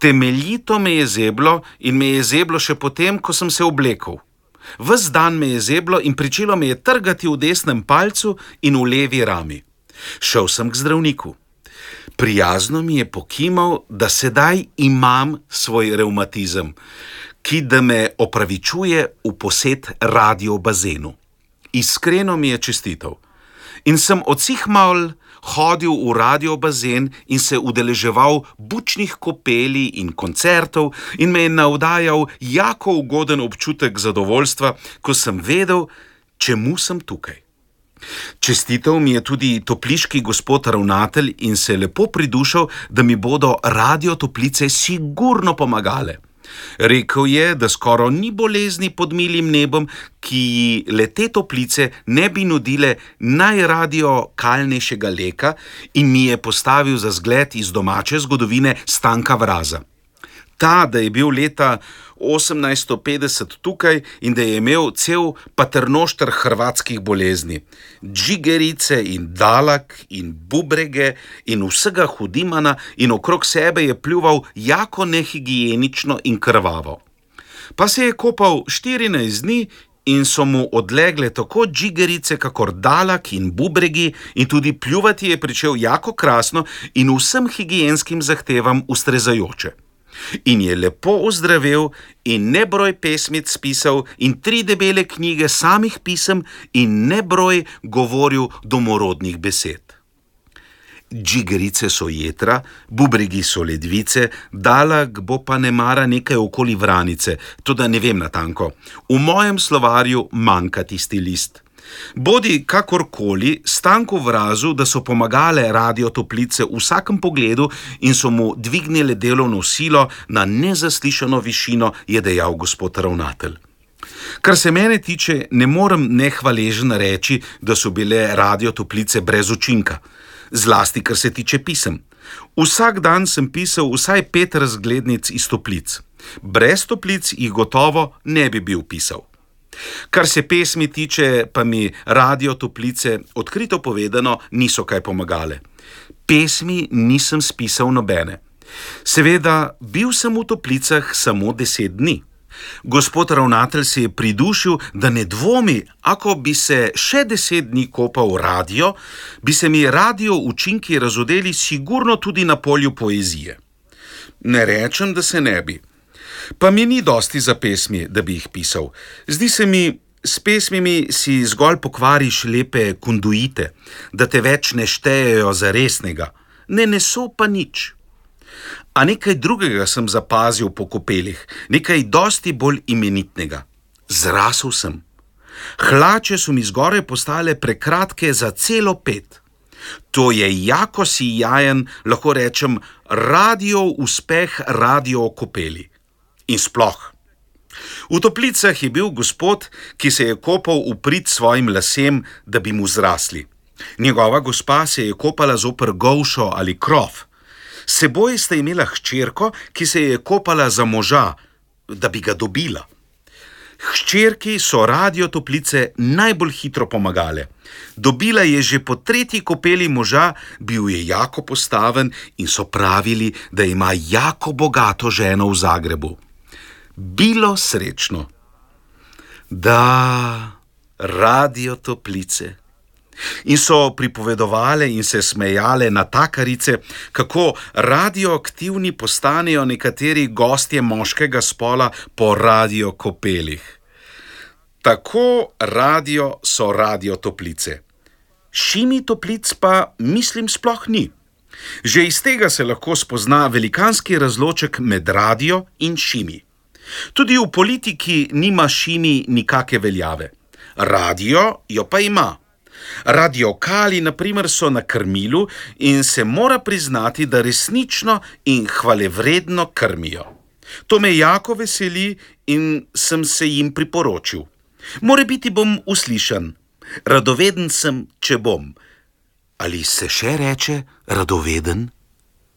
Temeljito me je zeblo in me je zeblo še potem, ko sem se oblekel. Ves dan me je zeblo in pričelo me je trgati v desnem palcu in v levi rami. Šel sem k zdravniku. Prijazno mi je pokimal, da sedaj imam svoj revmatizem, ki da me opravičuje v posed radiobazenu. Iskreno mi je čestital. In sem odsihmal hodil v radiobazen in se udeleževal bučnih kopeli in koncertov in me je navdajal jako ugoden občutek zadovoljstva, ko sem vedel, čemu sem tukaj. Čestital mi je tudi topliški gospod ravnatelj in se lepo pridušal, da mi bodo radiotoplice sigurno pomagale. Rekel je, da skoro ni bolezni pod milim nebom, ki ji le te toplice ne bi nudile najradiokalnejšega leka in mi je postavil za zgled iz domače zgodovine Stanka Vraza. Ta, da je bil leta 1850 tukaj in da je imel cel paternošter hrvatskih bolezni. Džigerice in dalak in bubrege in vsega hudimana in okrog sebe je pljuval jako nehigienično in krvavo. Pa se je kopal 14 dni in so mu odlegle tako džigerice, kakor dalak in bubregi in tudi pljuvati je pričel jako krasno in vsem higienskim zahtevam ustrezajoče. In je lepo ozdravel in nebroj pesmic spisal in 3 debele knjige samih pisem in nebroj govoril domorodnih besed. Džigerice so jetra, bubregi so ledvice, dalak bo pa nemara nekaj okoli vranice, toda ne vem natanko. V mojem slovarju manjka tisti list. Bodi kakorkoli, Stanku Vrazu, da so pomagale radiotoplice v vsakem pogledu in so mu dvignile delovno silo na nezaslišano višino, je dejal gospod ravnatelj. Kar se mene tiče, ne morem nehvaležen reči, da so bile radiotoplice brez učinka, zlasti kar se tiče pisem. Vsak dan sem pisal vsaj 5 razglednic iz toplic. Brez toplic jih gotovo ne bi bil pisal. Kar se pesmi tiče, pa mi radiotoplice, odkrito povedano, niso kaj pomagale. Pesmi nisem spisal nobene. Seveda, bil sem v toplicah samo 10 dni. Gospod ravnatelj se je pridušil, da ne dvomi, ako bi se še 10 dni kopal v radio, bi se mi radio učinki razodeli sigurno tudi na polju poezije. Ne rečem, da se ne bi. Pa mi ni dosti za pesmi, da bi jih pisal. Zdi se mi, s pesmimi si zgolj pokvariš lepe konduite, da te več ne štejejo za resnega. Ne so pa nič. A nekaj drugega sem zapazil po kopelih, nekaj dosti bolj imenitnega. Zrasel sem. Hlače so mi zgoraj postale prekratke za celo pet. To je jako sijajen, lahko rečem, radio uspeh radio kopeli. In sploh. V toplicah je bil gospod, ki se je kopal v prid svojim lasem, da bi mu zrasli. Njegova gospa se je kopala zoper golšo ali krov. Seboj sta imela hčerko, ki se je kopala za moža, da bi ga dobila. Hčerki so radiotoplice najbolj hitro pomagale. Dobila je že po 3. kopeli moža, bil je jako postaven in so pravili, da ima jako bogato ženo v Zagrebu. Bilo srečno. Da, radiotoplice. In so pripovedovale in se smejale natakarice, kako radioaktivni postanejo nekateri gostje moškega spola po radiokopelih. Tako radio so radiotoplice. Šimi toplic pa, mislim, sploh ni. Že iz tega se lahko spozna velikanski razloček med radio in šimi. Tudi v politiki nima šimi nikake veljave. Radio jo pa ima. Radiokali, na primer, so na krmilu in se mora priznati, da resnično in hvalevredno krmijo. To me jako veseli in sem se jim priporočil. Morebiti bom uslišan. Radoveden sem, če bom. Ali se še reče radoveden?